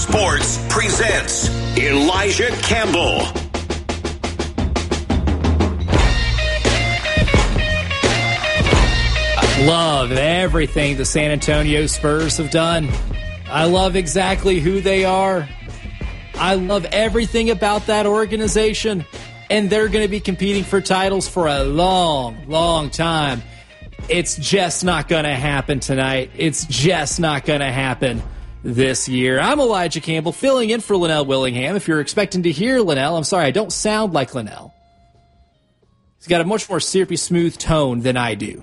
Sports presents Elijah Campbell. I love everything the San Antonio Spurs have done. I love exactly who they are. I love everything about that organization. And they're going to be competing for titles for a long, long time. It's just not going to happen tonight. It's just not going to happen this year. I'm Elijah Campbell, filling in for Linnell Willingham. If you're expecting to hear Linnell, I'm sorry, I don't sound like Linnell. He's got a much more syrupy, smooth tone than I do.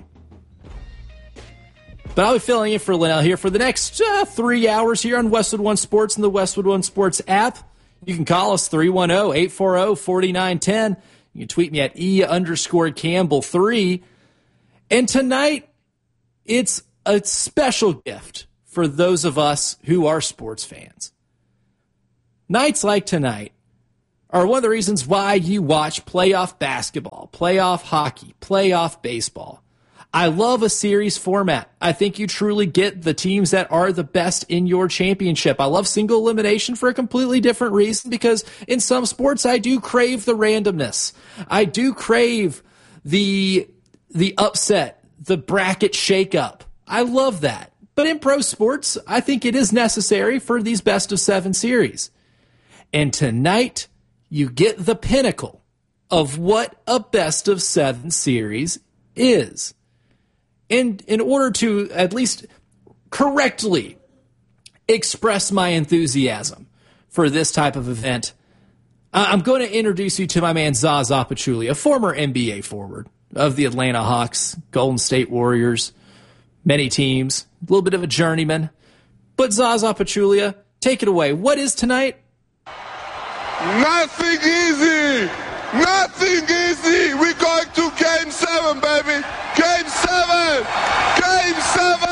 But I'll be filling in for Linnell here for the next 3 hours here on Westwood One Sports and the Westwood One Sports app. You can call us 310-840-4910. You can tweet me at E_Campbell3. And tonight, it's a special gift for those of us who are sports fans. Nights like tonight are one of the reasons why you watch playoff basketball, playoff hockey, playoff baseball. I love a series format. I think you truly get the teams that are the best in your championship. I love single elimination for a completely different reason, because in some sports I do crave the randomness. I do crave the upset, the bracket shakeup. I love that. But in pro sports, I think it is necessary for these best of 7 series. And tonight, you get the pinnacle of what a best of 7 series is. And in order to at least correctly express my enthusiasm for this type of event, I'm going to introduce you to my man Zaza Pachulia, a former NBA forward of the Atlanta Hawks, Golden State Warriors, many teams, a little bit of a journeyman. But Zaza Pachulia, take it away. What is tonight? Nothing easy. Nothing easy. We're going to Game 7, baby. Game 7. Game 7.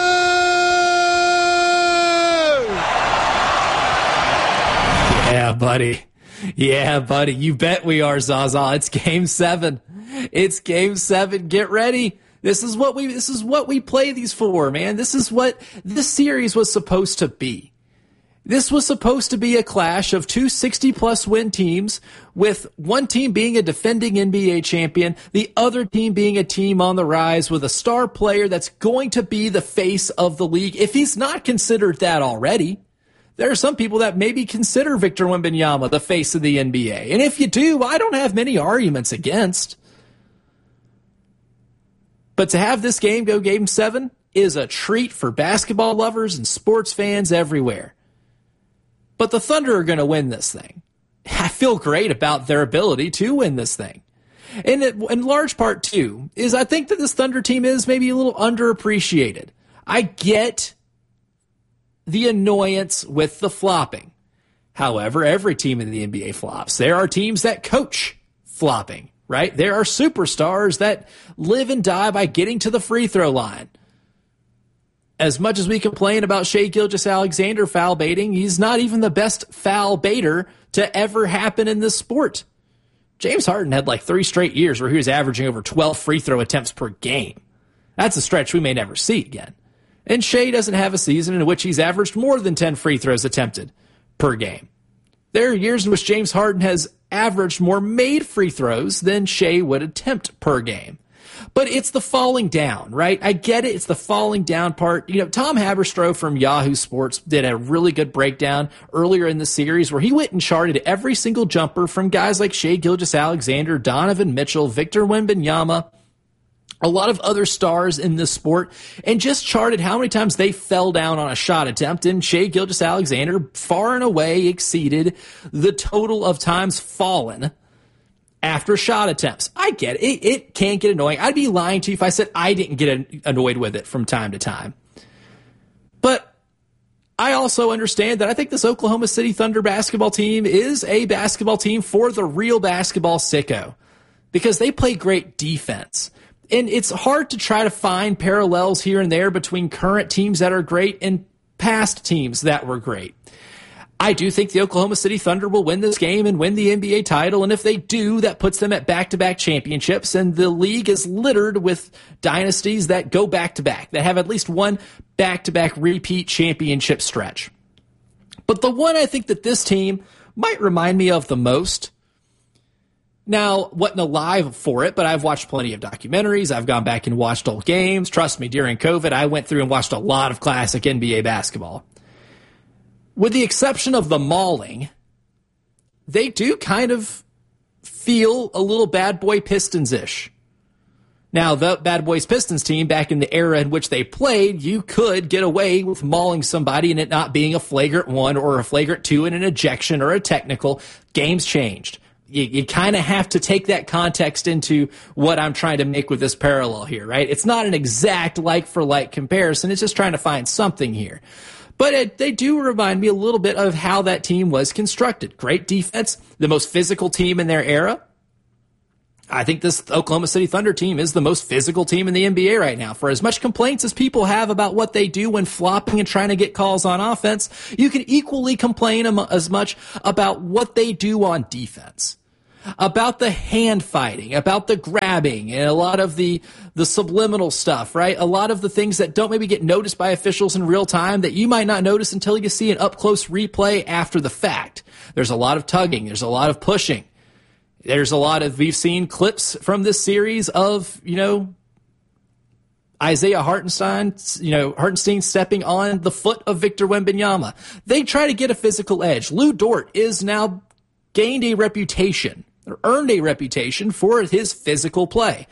Yeah, buddy. Yeah, buddy. You bet we are, Zaza. It's Game 7. It's Game 7. Get ready. This is what we play these for, man. This is what this series was supposed to be. This was supposed to be a clash of 2 60-plus win teams, with one team being a defending NBA champion, the other team being a team on the rise with a star player that's going to be the face of the league, if he's not considered that already. There are some people that maybe consider Victor Wembanyama the face of the NBA. And if you do, I don't have many arguments against. But to have this game go Game 7 is a treat for basketball lovers and sports fans everywhere. But the Thunder are going to win this thing. I feel great about their ability to win this thing. And in large part, too, is I think that this Thunder team is maybe a little underappreciated. I get the annoyance with the flopping. However, every team in the NBA flops. There are teams that coach flopping, right? There are superstars that live and die by getting to the free throw line. As much as we complain about Shai Gilgeous-Alexander foul baiting, he's not even the best foul baiter to ever happen in this sport. James Harden had like 3 straight years where he was averaging over 12 free throw attempts per game. That's a stretch we may never see again. And Shai doesn't have a season in which he's averaged more than 10 free throws attempted per game. There are years in which James Harden has averaged more made free throws than Shai would attempt per game. But it's the falling down, right? I get it. It's the falling down part. You know, Tom Haberstroh from Yahoo Sports did a really good breakdown earlier in the series where he went and charted every single jumper from guys like Shai Gilgeous-Alexander, Donovan Mitchell, Victor Wembanyama, a lot of other stars in this sport, and just charted how many times they fell down on a shot attempt, and Shai Gilgeous-Alexander far and away exceeded the total of times fallen after shot attempts. I get it. It can get annoying. I'd be lying to you if I said I didn't get annoyed with it from time to time. But I also understand that I think this Oklahoma City Thunder basketball team is a basketball team for the real basketball sicko, because they play great defense. And it's hard to try to find parallels here and there between current teams that are great and past teams that were great. I do think the Oklahoma City Thunder will win this game and win the NBA title, and if they do, that puts them at back-to-back championships, and the league is littered with dynasties that go back-to-back, that have at least one back-to-back repeat championship stretch. But the one I think that this team might remind me of the most, now, wasn't alive for it, but I've watched plenty of documentaries. I've gone back and watched old games. Trust me, during COVID, I went through and watched a lot of classic NBA basketball. With the exception of the mauling, they do kind of feel a little Bad Boy Pistons-ish. Now, the Bad Boys Pistons team, back in the era in which they played, you could get away with mauling somebody and it not being a flagrant 1 or a flagrant 2 in an ejection or a technical. Games changed. You kind of have to take that context into what I'm trying to make with this parallel here, right? It's not an exact like-for-like comparison. It's just trying to find something here. But they do remind me a little bit of how that team was constructed. Great defense, the most physical team in their era. I think this Oklahoma City Thunder team is the most physical team in the NBA right now. For as much complaints as people have about what they do when flopping and trying to get calls on offense, you can equally complain as much about what they do on defense. About the hand fighting, about the grabbing, and a lot of the subliminal stuff, right? A lot of the things that don't maybe get noticed by officials in real time that you might not notice until you see an up-close replay after the fact. There's a lot of tugging. There's a lot of pushing. There's a lot of, we've seen clips from this series of, Isaiah Hartenstein stepping on the foot of Victor Wembanyama. They try to get a physical edge. Lou Dort is now gained a reputation, or earned a reputation for his physical play.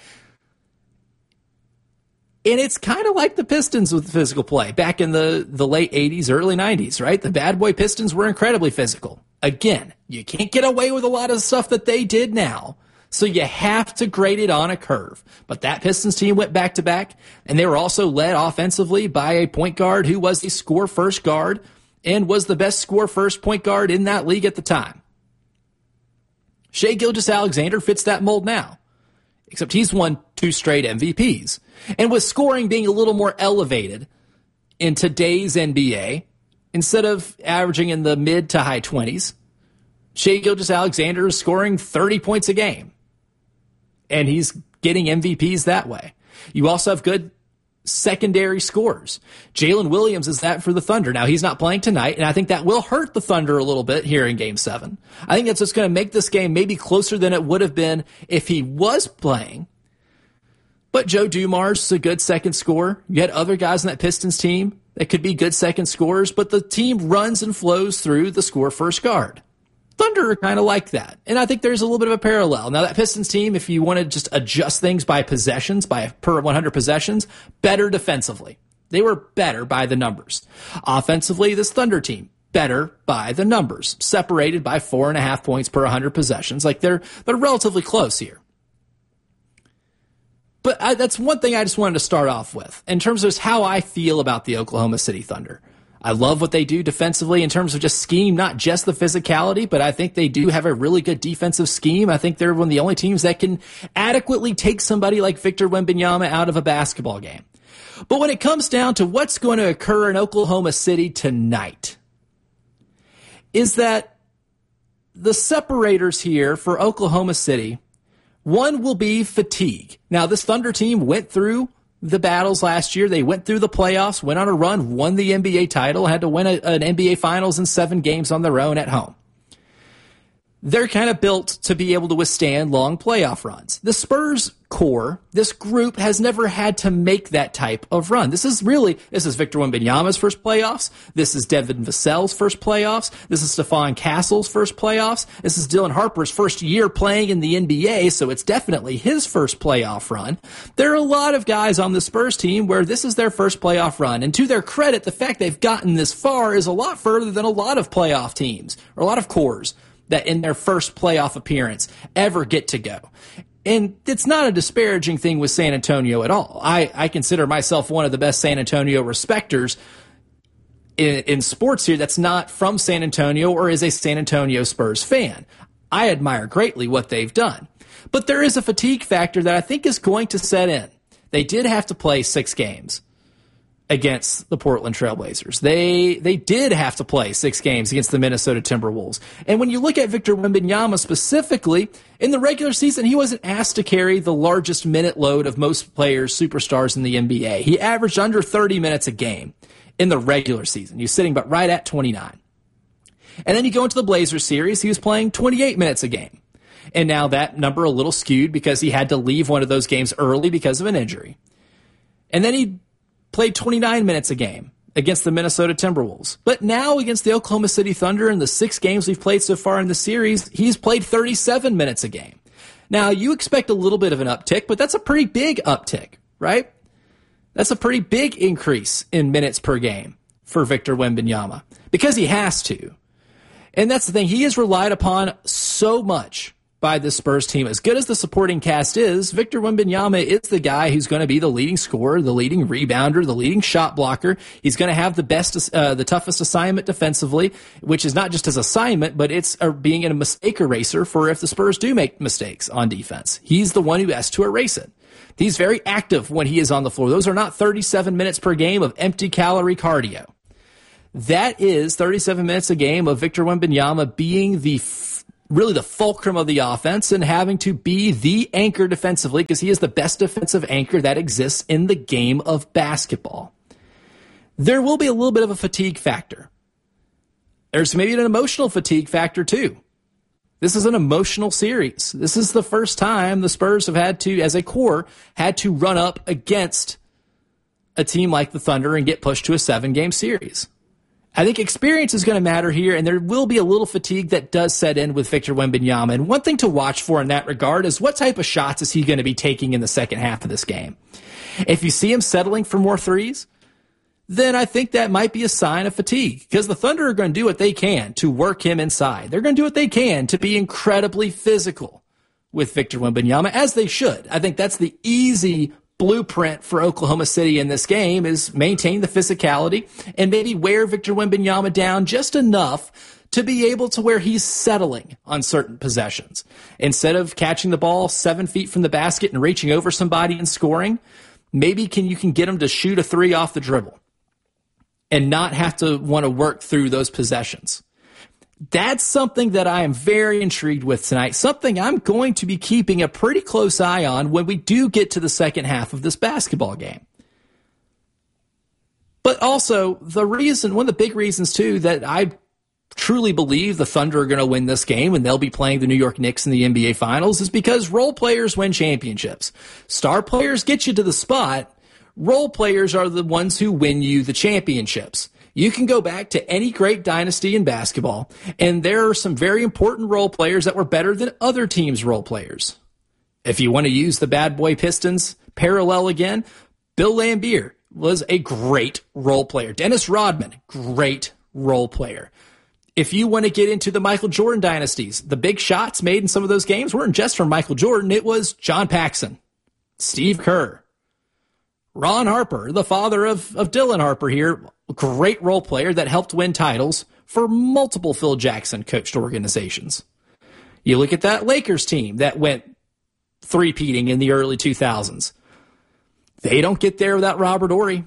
And it's kind of like the Pistons with physical play back in the late 80s, early 90s, right? The Bad Boy Pistons were incredibly physical. Again, you can't get away with a lot of stuff that they did now. So you have to grade it on a curve. But that Pistons team went back-to-back, and they were also led offensively by a point guard who was a score-first guard and was the best score-first point guard in that league at the time. Shai Gilgeous-Alexander fits that mold now, except he's won 2 straight MVPs. And with scoring being a little more elevated in today's NBA, instead of averaging in the mid to high 20s, Shai Gilgeous-Alexander is scoring 30 points a game. And he's getting MVPs that way. You also have good secondary scores. Jalen Williams is that for the Thunder. Now, he's not playing tonight, and I think that will hurt the Thunder a little bit here in Game 7. I think that's what's going to make this game maybe closer than it would have been if he was playing. But Joe Dumars is a good second scorer. You had other guys on that Pistons team that could be good second scorers, but the team runs and flows through the score-first guard. Thunder are kind of like that, and I think there's a little bit of a parallel. Now, that Pistons team, if you want to just adjust things by possessions, by per 100 possessions, better defensively. They were better by the numbers. Offensively, this Thunder team, better by the numbers, separated by 4.5 points per 100 possessions. Like, they're relatively close here. But that's one thing I just wanted to start off with, in terms of how I feel about the Oklahoma City Thunder. I love what they do defensively in terms of just scheme, not just the physicality, but I think they do have a really good defensive scheme. I think they're one of the only teams that can adequately take somebody like Victor Wembanyama out of a basketball game. But when it comes down to what's going to occur in Oklahoma City tonight, is that the separators here for Oklahoma City, one will be fatigue. Now, this Thunder team went through the battles last year. They went through the playoffs, went on a run, won the NBA title, had to win an NBA Finals in 7 games on their own at home. They're kind of built to be able to withstand long playoff runs. The Spurs core, this group, has never had to make that type of run. This is Victor Wembanyama's first playoffs. This is Devin Vassell's first playoffs. This is Stephon Castle's first playoffs. This is Dylan Harper's first year playing in the NBA, so it's definitely his first playoff run. There are a lot of guys on the Spurs team where this is their first playoff run, and to their credit, the fact they've gotten this far is a lot further than a lot of playoff teams, or a lot of cores that in their first playoff appearance ever get to go. And it's not a disparaging thing with San Antonio at all. I consider myself one of the best San Antonio respecters in sports here that's not from San Antonio or is a San Antonio Spurs fan. I admire greatly what they've done. But there is a fatigue factor that I think is going to set in. They did have to play 6 games against the Portland Trailblazers. They did have to play 6 games against the Minnesota Timberwolves. And when you look at Victor Wembanyama specifically, in the regular season, he wasn't asked to carry the largest minute load of most players, superstars in the NBA. He averaged under 30 minutes a game in the regular season. He was sitting but right at 29. And then you go into the Blazers series, he was playing 28 minutes a game. And now that number a little skewed because he had to leave one of those games early because of an injury. And then he played 29 minutes a game against the Minnesota Timberwolves. But now against the Oklahoma City Thunder in the 6 games we've played so far in the series, he's played 37 minutes a game. Now, you expect a little bit of an uptick, but that's a pretty big uptick, right? That's a pretty big increase in minutes per game for Victor Wembanyama because he has to. And that's the thing. He is relied upon so much by the Spurs team. As good as the supporting cast is, Victor Wembanyama is the guy who's going to be the leading scorer, the leading rebounder, the leading shot blocker. He's going to have the toughest assignment defensively, which is not just his assignment, but it's being a mistake eraser for if the Spurs do make mistakes on defense. He's the one who has to erase it. He's very active when he is on the floor. Those are not 37 minutes per game of empty calorie cardio. That is 37 minutes a game of Victor Wembanyama being really the fulcrum of the offense and having to be the anchor defensively because he is the best defensive anchor that exists in the game of basketball. There will be a little bit of a fatigue factor. There's maybe an emotional fatigue factor too. This is an emotional series. This is the first time the Spurs have had to, as a core, had to run up against a team like the Thunder and get pushed to a 7-game series. I think experience is going to matter here, and there will be a little fatigue that does set in with Victor Wembanyama. And one thing to watch for in that regard is what type of shots is he going to be taking in the second half of this game. If you see him settling for more threes, then I think that might be a sign of fatigue because the Thunder are going to do what they can to work him inside. They're going to do what they can to be incredibly physical with Victor Wembanyama, as they should. I think that's the easy blueprint for Oklahoma City in this game is maintain the physicality and maybe wear Victor Wembanyama down just enough to be able to where he's settling on certain possessions. Instead of catching the ball 7 feet from the basket and reaching over somebody and scoring, maybe you can get him to shoot a 3 off the dribble and not have to want to work through those possessions. That's something that I am very intrigued with tonight, something I'm going to be keeping a pretty close eye on when we do get to the second half of this basketball game. But also, one of the big reasons, too, that I truly believe the Thunder are going to win this game and they'll be playing the New York Knicks in the NBA Finals is because role players win championships. Star players get you to the spot. Role players are the ones who win you the championships. You can go back to any great dynasty in basketball, and there are some very important role players that were better than other teams' role players. If you want to use the Bad Boy Pistons parallel again, Bill Laimbeer was a great role player. Dennis Rodman, great role player. If you want to get into the Michael Jordan dynasties, the big shots made in some of those games weren't just from Michael Jordan. It was John Paxson, Steve Kerr, Ron Harper, the father of Dylan Harper here, great role player that helped win titles for multiple Phil Jackson coached organizations. You look at that Lakers team that went three-peating in the early 2000s. They don't get there without Robert Horry.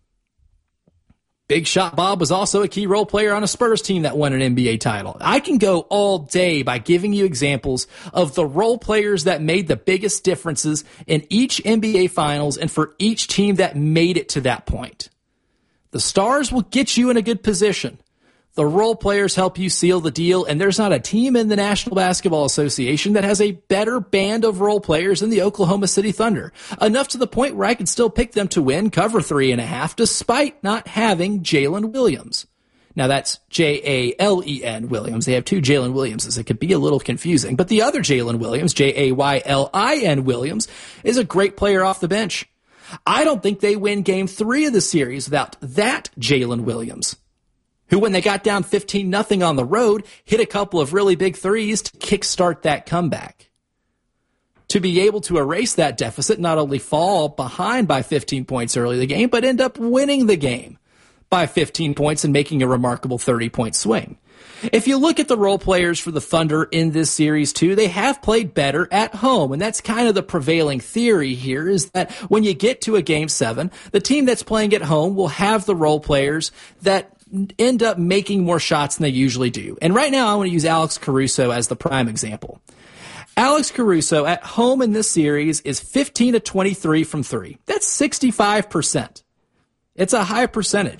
Big Shot Bob was also a key role player on a Spurs team that won an NBA title. I can go all day by giving you examples of the role players that made the biggest differences in each NBA Finals and for each team that made it to that point. The stars will get you in a good position. The role players help you seal the deal, and there's not a team in the National Basketball Association that has a better band of role players than the Oklahoma City Thunder. Enough to the point where I could still pick them to win, cover 3.5, despite not having Jalen Williams. Now that's Jalen Williams. They have 2 Jalen Williamses. It could be a little confusing. But the other Jalen Williams, Jaylin Williams, is a great player off the bench. I don't think they win Game 3 of the series without that Jalen Williams, who, when they got down 15-0 on the road, hit a couple of really big threes to kickstart that comeback. To be able to erase that deficit, not only fall behind by 15 points early in the game, but end up winning the game by 15 points and making a remarkable 30-point swing. If you look at the role players for the Thunder in this series, too, they have played better at home. And that's kind of the prevailing theory here is that when you get to a Game 7, the team that's playing at home will have the role players that end up making more shots than they usually do. And right now I want to use Alex Caruso as the prime example. Alex Caruso at home in this series is 15 of 23 from 3. That's 65%. It's a high percentage.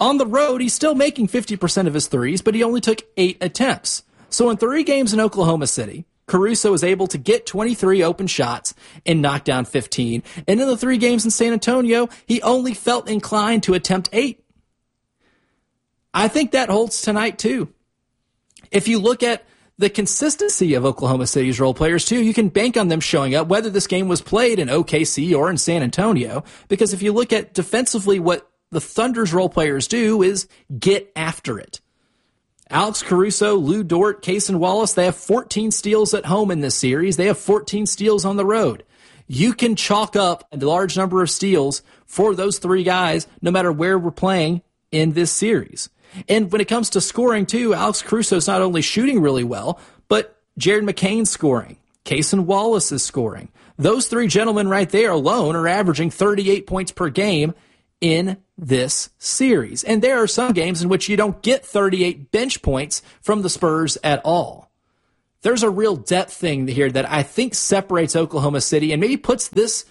On the road, he's still making 50% of his threes, but he only took 8 attempts. So in 3 games in Oklahoma City, Caruso was able to get 23 open shots and knock down 15. And in the 3 games in San Antonio, he only felt inclined to attempt 8. I think that holds tonight too. If you look at the consistency of Oklahoma City's role players too, you can bank on them showing up, whether this game was played in OKC or in San Antonio. Because if you look at defensively, what the Thunder's role players do is get after it. Alex Caruso, Lou Dort, Cason Wallace, they have 14 steals at home in this series. They have 14 steals on the road. You can chalk up a large number of steals for those 3 guys, no matter where we're playing in this series. And when it comes to scoring, too, Alex Caruso is not only shooting really well, but Jared McCain's scoring. Cason Wallace is scoring. Those 3 gentlemen right there alone are averaging 38 points per game in this series. And there are some games in which you don't get 38 bench points from the Spurs at all. There's a real depth thing here that I think separates Oklahoma City and maybe puts these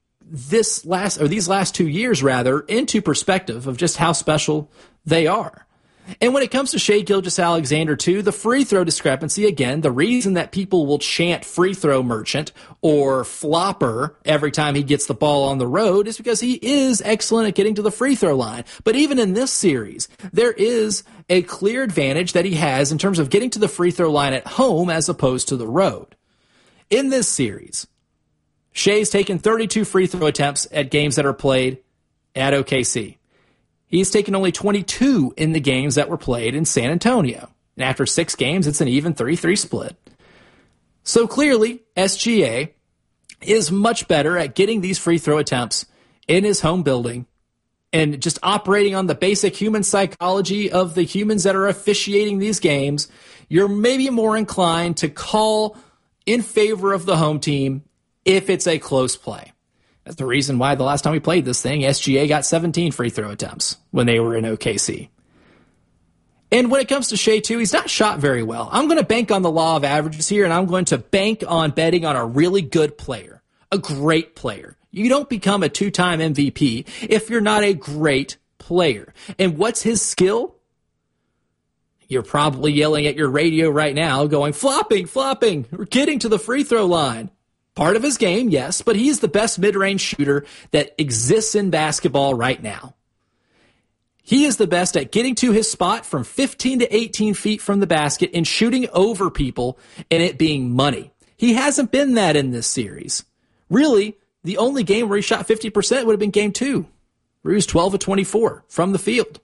last 2 years rather into perspective of just how special they are. And when it comes to Shai Gilgeous-Alexander, too, the free throw discrepancy, again, the reason that people will chant free throw merchant or flopper every time he gets the ball on the road is because he is excellent at getting to the free throw line. But even in this series, there is a clear advantage that he has in terms of getting to the free throw line at home as opposed to the road. In this series, Shai's taken 32 free throw attempts at games that are played at OKC. He's taken only 22 in the games that were played in San Antonio. And after 6 games, it's an even 3-3 split. So clearly, SGA is much better at getting these free throw attempts in his home building and just operating on the basic human psychology of the humans that are officiating these games. You're maybe more inclined to call in favor of the home team if it's a close play. That's the reason why the last time we played this thing, SGA got 17 free throw attempts when they were in OKC. And when it comes to Shai, too, he's not shot very well. I'm going to bank on the law of averages here, and I'm going to bank on betting on a really good player, a great player. You don't become a 2-time MVP if you're not a great player. And what's his skill? You're probably yelling at your radio right now going, flopping, we're getting to the free throw line. Part of his game, yes, but he's the best mid-range shooter that exists in basketball right now. He is the best at getting to his spot from 15 to 18 feet from the basket and shooting over people and it being money. He hasn't been that in this series. Really, the only game where he shot 50% would have been game 2, where he was 12 of 24 from the field.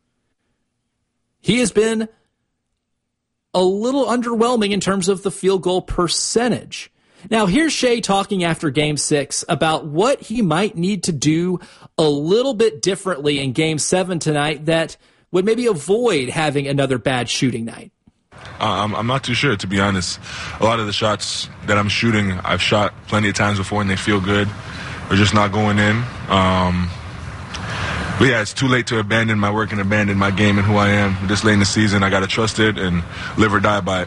He has been a little underwhelming in terms of the field goal percentage. Now, here's Shai talking after Game 6 about what he might need to do a little bit differently in Game 7 tonight that would maybe avoid having another bad shooting night. I'm not too sure, to be honest. A lot of the shots that I'm shooting, I've shot plenty of times before and they feel good. They're just not going in. But yeah, it's too late to abandon my work and abandon my game and who I am. This late in the season, I got to trust it and live or die by it.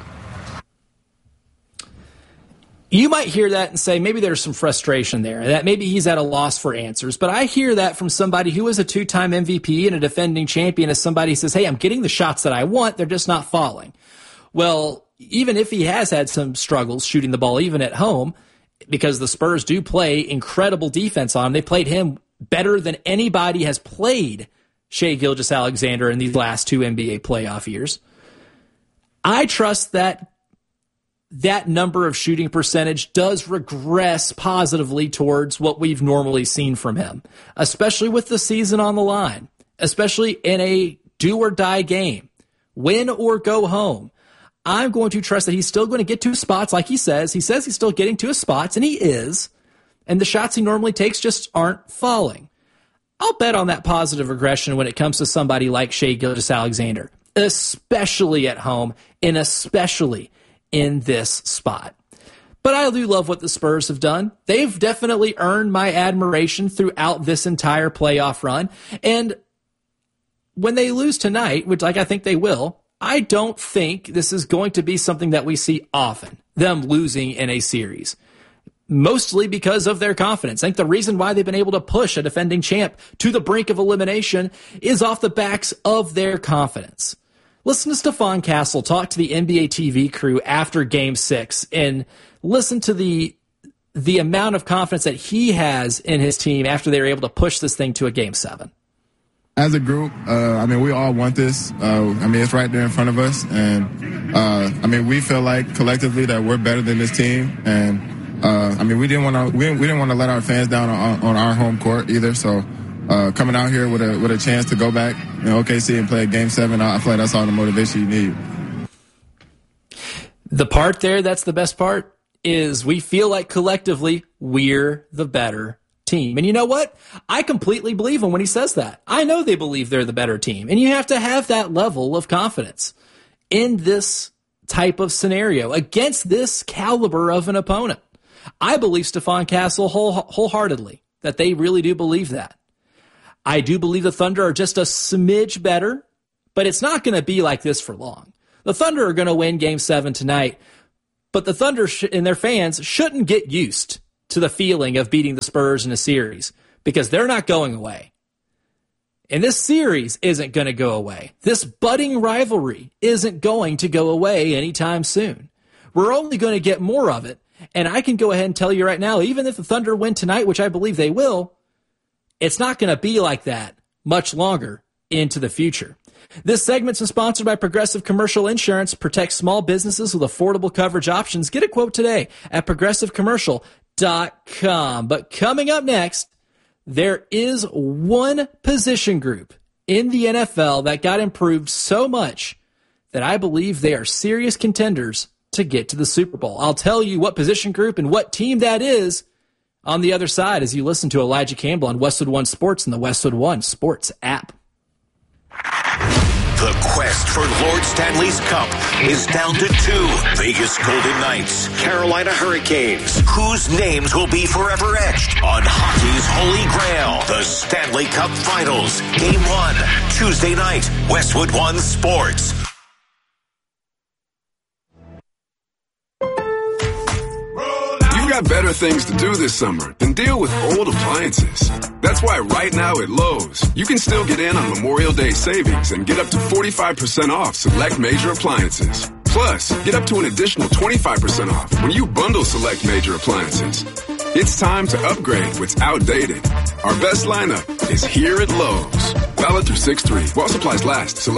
You might hear that and say maybe there's some frustration there, that maybe he's at a loss for answers. But I hear that from somebody who is a 2-time MVP and a defending champion as somebody who says, hey, I'm getting the shots that I want, they're just not falling. Well, even if he has had some struggles shooting the ball even at home, because the Spurs do play incredible defense on him, they played him better than anybody has played Shai Gilgeous-Alexander in these last 2 NBA playoff years. I trust that number of shooting percentage does regress positively towards what we've normally seen from him, especially with the season on the line, especially in a do-or-die game, win or go home. I'm going to trust that he's still going to get to his spots like he says. He says he's still getting to his spots, and he is, and the shots he normally takes just aren't falling. I'll bet on that positive regression when it comes to somebody like Shai Gilgeous-Alexander, especially at home and especially in this spot. But I do love what the Spurs have done. They've definitely earned my admiration throughout this entire playoff run. And when they lose tonight, which I think they will, I don't think this is going to be something that we see often, them losing in a series. mostly because of their confidence. I think the reason why they've been able to push a defending champ to the brink of elimination is off the backs of their confidence. Listen to Stephon Castle talk to the NBA TV crew after Game 6 and listen to the amount of confidence that he has in his team after they were able to push this thing to a Game 7. As a group, we all want this. It's right there in front of us. And, we feel like collectively that we're better than this team. And, we didn't want to let our fans down on our home court either. So, coming out here with a chance to go back in OKC and play a Game 7, I feel like that's all the motivation you need. The part there, that's the best part, is we feel like collectively we're the better team. And you know what? I completely believe him when he says that. I know they believe they're the better team. And you have to have that level of confidence in this type of scenario against this caliber of an opponent. I believe Stephon Castle wholeheartedly that they really do believe that. I do believe the Thunder are just a smidge better, but it's not going to be like this for long. The Thunder are going to win Game 7 tonight, but the Thunder and their fans shouldn't get used to the feeling of beating the Spurs in a series because they're not going away. And this series isn't going to go away. This budding rivalry isn't going to go away anytime soon. We're only going to get more of it. And I can go ahead and tell you right now, even if the Thunder win tonight, which I believe they will, it's not going to be like that much longer into the future. This segment's been sponsored by Progressive Commercial Insurance. Protect small businesses with affordable coverage options. Get a quote today at progressivecommercial.com. But coming up next, there is one position group in the NFL that got improved so much that I believe they are serious contenders to get to the Super Bowl. I'll tell you what position group and what team that is on the other side as you listen to Elijah Campbell on Westwood One Sports and the Westwood One Sports app. The quest for Lord Stanley's Cup is down to 2. Vegas Golden Knights, Carolina Hurricanes. Whose names will be forever etched on hockey's holy grail? The Stanley Cup Finals. Game 1, Tuesday night, Westwood One Sports. You've got better things to do this summer than deal with old appliances. That's why right now at Lowe's, you can still get in on Memorial Day savings and get up to 45% off select major appliances. Plus, get up to an additional 25% off when you bundle select major appliances. It's time to upgrade what's outdated. Our best lineup is here at Lowe's. Valid through 6/3 while supplies last. Select